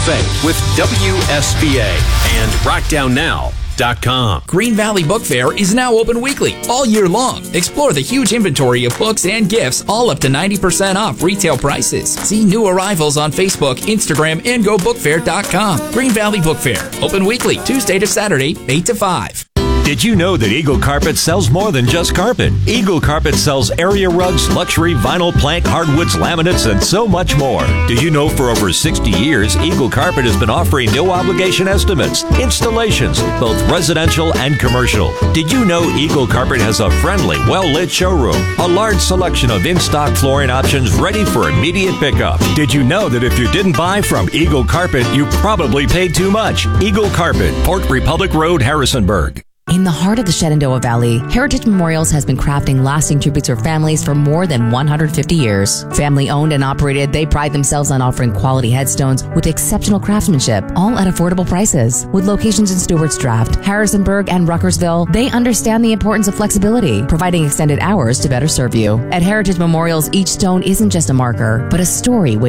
with WSBA and RockdownNow.com. Green Valley Book Fair is now open weekly, all year long. Explore the huge inventory of books and gifts, all up to 90% off retail prices. See new arrivals on Facebook, Instagram, and GoBookFair.com. Green Valley Book Fair, open weekly, Tuesday to Saturday, 8 to 5. Did you know that Eagle Carpet sells more than just carpet? Eagle Carpet sells area rugs, luxury vinyl, plank, hardwoods, laminates, and so much more. Do you know for over 60 years, Eagle Carpet has been offering no obligation estimates, installations, both residential and commercial? Did you know Eagle Carpet has a friendly, well-lit showroom, a large selection of in-stock flooring options ready for immediate pickup? Did you know that if you didn't buy from Eagle Carpet, you probably paid too much? Eagle Carpet, Port Republic Road, Harrisonburg. In the heart of the Shenandoah Valley, Heritage Memorials has been crafting lasting tributes for families for more than 150 years. Family owned and operated, they pride themselves on offering quality headstones with exceptional craftsmanship, all at affordable prices. With locations in Stewart's Draft, Harrisonburg, and Ruckersville, they understand the importance of flexibility, providing extended hours to better serve you. At Heritage Memorials, each stone isn't just a marker, but a story